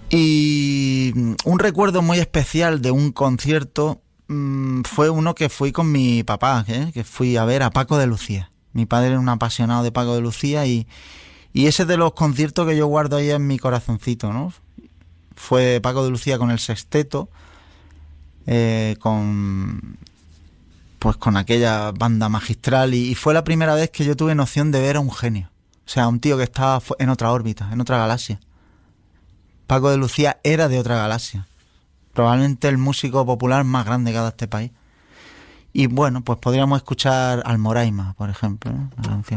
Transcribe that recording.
Y un recuerdo muy especial de un concierto fue uno que fui con mi papá, que fui a ver a Paco de Lucía. Mi padre era un apasionado de Paco de Lucía y ese es de los conciertos que yo guardo ahí en mi corazoncito, ¿no? Fue Paco de Lucía con el sexteto, con aquella banda magistral y fue la primera vez que yo tuve noción de ver a un genio. O sea, un tío que estaba en otra órbita, en otra galaxia. Paco de Lucía era de otra galaxia. Probablemente el músico popular más grande que ha dado este país. Y bueno, pues podríamos escuchar Almoraima, por ejemplo, ¿no? La canción.